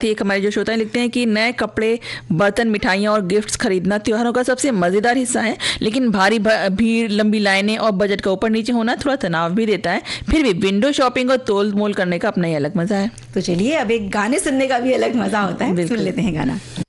साथ ही एक हमारे जो श्रोता लिखते हैं कि नए कपड़े, बर्तन, मिठाइयाँ और गिफ्ट्स खरीदना त्योहारों का सबसे मज़ेदार हिस्सा है, लेकिन भारी भीड़, लंबी लाइनें और बजट का ऊपर नीचे होना थोड़ा तनाव भी देता है। फिर भी विंडो शॉपिंग और तोल मोल करने का अपना ही अलग मजा है। तो चलिए अब एक गाने सुनने का भी अलग मजा होता है, सुन लेते हैं गाना।